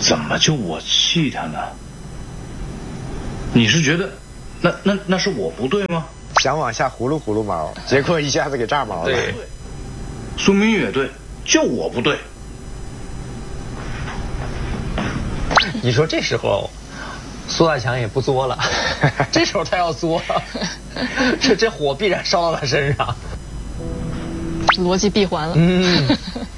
怎么就我气他呢？你是觉得那是我不对吗？ 想往下葫芦毛，结果一下子给炸毛了。 对，苏明玉也对，就我不对。 你说这时候，苏大强也不作了，这时候他要作，这火必然烧到他身上， 逻辑闭环了。